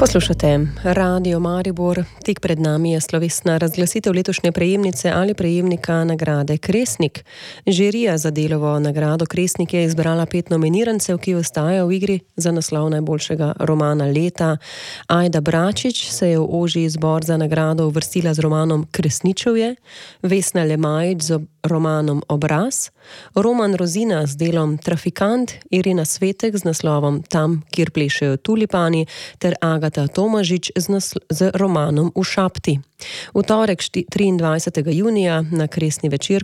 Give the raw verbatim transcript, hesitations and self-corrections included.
Poslušate Radio Maribor. Tik pred nami je slovesna razglasitev letošnje prejemnice ali prejemnika nagrade Kresnik. Žirija za Delovo nagrado Kresnik je izbrala pet nominirancev, ki ostajajo v igri za naslov najboljšega romana leta. Ajda Bračič se je v ožji izbor za nagrado uvrstila z romanom Kresničevje, Vesna Lemajić z romanom Obraz, Roman Rozina z delom Trafikant, Irina Svetek z naslovom Tam, kjer plešejo tulipani ter Agata Tomažič z, z romanom V šapti. V torek triindvajsetega junija na kresni večer